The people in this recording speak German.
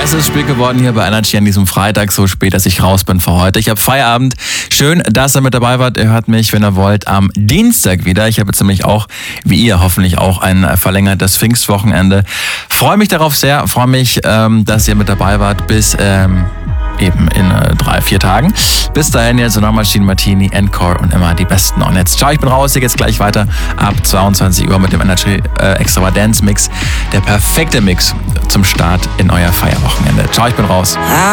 Das ist spät geworden hier bei Energy an diesem Freitag, so spät, dass ich raus bin für heute. Ich habe Feierabend. Schön, dass ihr mit dabei wart. Ihr hört mich, wenn ihr wollt, am Dienstag wieder. Ich habe jetzt nämlich auch, wie ihr, hoffentlich auch ein verlängertes Pfingstwochenende. Freue mich darauf sehr. Freue mich, dass ihr mit dabei wart bis eben in 3-4 Tagen. Bis dahin jetzt Sonor Maschinen, Martini, Encore und immer die besten. Und jetzt ciao, ich bin raus. Hier geht's gleich weiter ab 22 Uhr mit dem Energy Extravaganza Mix. Der perfekte Mix zum Start in euer Feierwochenende. Ciao, ich bin raus.